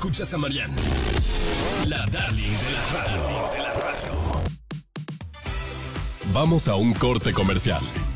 Escuchas a Marianne, la darling de la radio. Vamos a un corte comercial.